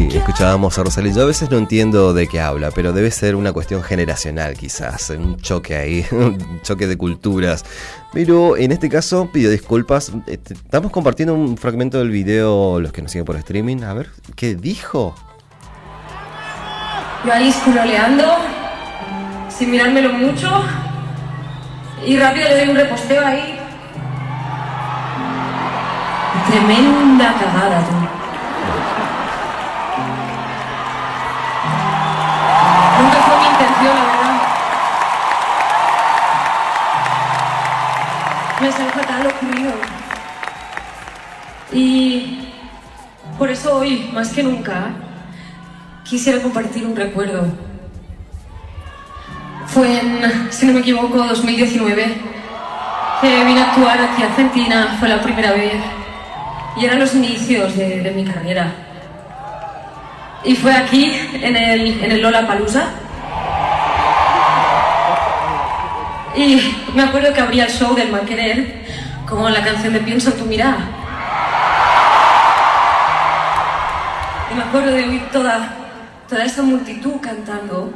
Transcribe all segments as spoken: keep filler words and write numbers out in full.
Ahí escuchábamos a Rosalía. Yo a veces no entiendo de qué habla, pero debe ser una cuestión generacional quizás, un choque ahí, un choque de culturas. Pero en este caso pido disculpas. Estamos compartiendo un fragmento del video, los que nos siguen por streaming. A ver, ¿qué dijo? Yo ahí scrolleando, sin mirármelo mucho, y rápido le doy un reposteo ahí. Tremenda cagada, tú. Nunca fue mi intención, la verdad. Me salió fatal lo ocurrido. Y por eso hoy, más que nunca, quisiera compartir un recuerdo. Fue en, si no me equivoco, dos mil diecinueve, que vine a actuar aquí a Argentina, fue la primera vez. Y eran los inicios de, de mi carrera. Y fue aquí, en el, en el Lollapalooza. Y me acuerdo que abría el show del Mal Querer, como la canción de Pienso en tu mirada. Y me acuerdo de oír toda, toda esa multitud cantando.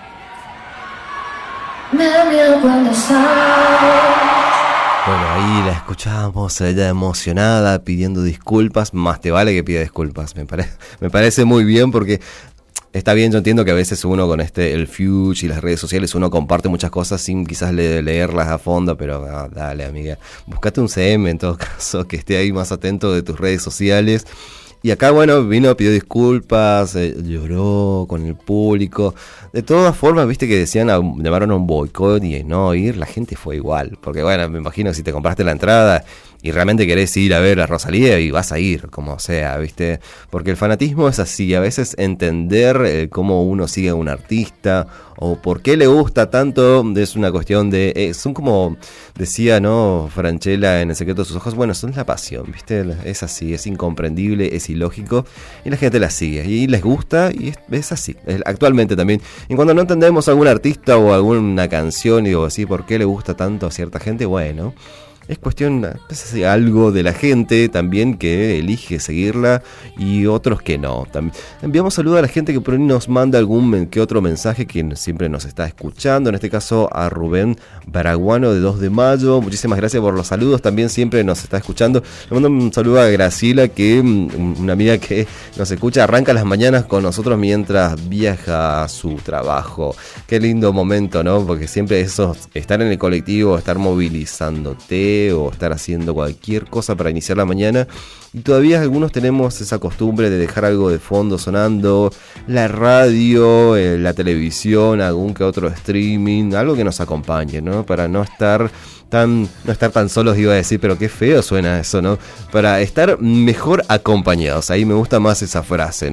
Me da miedo cuando sabes. Bueno, ahí la escuchábamos, ella emocionada, pidiendo disculpas. Más te vale que pida disculpas, me, pare- me parece muy bien porque está bien, yo entiendo que a veces uno con este el Fuge y las redes sociales uno comparte muchas cosas sin quizás le- leerlas a fondo, pero ah, dale amiga, buscate un C M en todo caso que esté ahí más atento de tus redes sociales. Y acá, bueno, vino, pidió disculpas, eh, lloró con el público. De todas formas, viste que decían, a, llamaron a un boicot y no ir, la gente fue igual. Porque, bueno, me imagino que si te compraste la entrada y realmente querés ir a ver a Rosalía y vas a ir, como sea, viste. Porque el fanatismo es así, a veces entender eh, cómo uno sigue a un artista o por qué le gusta tanto es una cuestión de... Eh, son como decía, ¿no? Franchella en El secreto de sus ojos, bueno, son la pasión, viste. Es así, es incomprendible, es ilógico y la gente la sigue y les gusta y es, es así, actualmente también. Y cuando no entendemos a algún artista o alguna canción y digo así, ¿por qué le gusta tanto a cierta gente? Bueno, es cuestión, es así, algo de la gente también que elige seguirla y otros que no. También enviamos saludos a la gente que por ahí nos manda algún que otro mensaje, quien siempre nos está escuchando. En este caso a Rubén Baraguano de dos de mayo. Muchísimas gracias por los saludos. También siempre nos está escuchando. Le mando un saludo a Graciela, que una amiga que nos escucha, arranca las mañanas con nosotros mientras viaja a su trabajo. Qué lindo momento, ¿no? Porque siempre eso, estar en el colectivo, estar movilizándote o estar haciendo cualquier cosa para iniciar la mañana, y todavía algunos tenemos esa costumbre de dejar algo de fondo sonando, la radio, eh, la televisión, algún que otro streaming, algo que nos acompañe, ¿no? Para no estar tan no estar tan solos, iba a decir, pero qué feo suena eso, ¿no? Para estar mejor acompañados. Ahí me gusta más esa frase, ¿no?